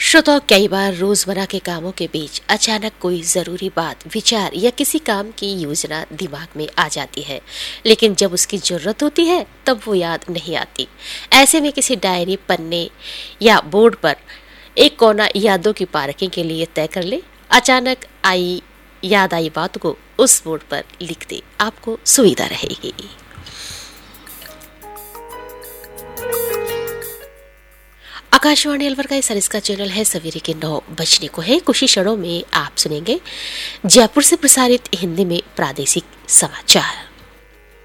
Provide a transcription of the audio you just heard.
श्रोताओं, कई बार रोजमर्रा के कामों के बीच अचानक कोई जरूरी बात, विचार या किसी काम की योजना दिमाग में आ जाती है, लेकिन जब उसकी जरूरत होती है तब वो याद नहीं आती। ऐसे में किसी डायरी, पन्ने या बोर्ड पर एक कोना यादों की पार्किंग के लिए तय कर ले। अचानक याद आई बात को उस बोर्ड पर लिख दे, आपको सुविधा रहेगी। आकाशवाणी अलवर का इस का चैनल है। सवेरे के 9 बजने को है। कुछ ही क्षणों में आप सुनेंगे जयपुर से प्रसारित हिंदी में प्रादेशिक समाचार।